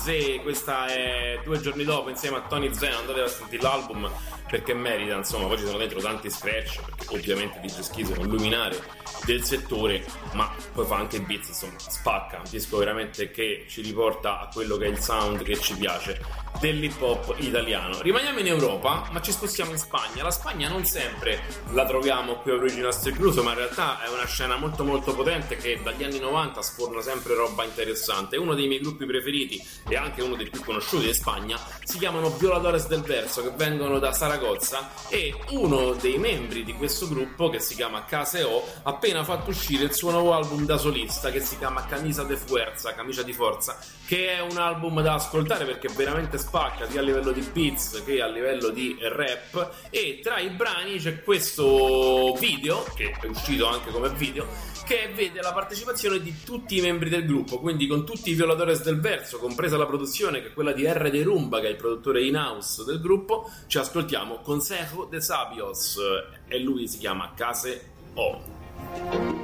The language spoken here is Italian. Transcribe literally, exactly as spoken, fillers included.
Se questa è due giorni dopo insieme a Tony Zeno, andate a sentire l'album perché merita, insomma. Poi ci sono dentro tanti scratch, perché ovviamente D J Schizo è un luminare del settore, ma poi fa anche beats, insomma, spacca, un disco veramente che ci riporta a quello che è il sound che ci piace dell'hip hop italiano. Rimaniamo in Europa, ma ci spostiamo in Spagna. La Spagna non sempre la troviamo qui a Original Street Blues, ma in realtà è una scena molto molto potente che dagli anni novanta sforna sempre roba interessante. Uno dei miei gruppi preferiti e anche uno dei più conosciuti in Spagna si chiamano Violadores del Verso, che vengono da Saragozza, e uno dei membri di questo gruppo, che si chiama Case O, ha appena fatto uscire il suo nuovo album da solista che si chiama Camisa de Fuerza, Camicia di Forza, che è un album da ascoltare perché veramente spacca sia a livello di beats che a livello di rap. E tra i brani c'è questo video che è uscito anche come video, che vede la partecipazione di tutti i membri del gruppo, quindi con tutti i Violadores del Verso, compresa la produzione che è quella di R. De Rumba, che è il produttore in-house del gruppo. Ci ascoltiamo Consejo de Sabios e lui si chiama Case O.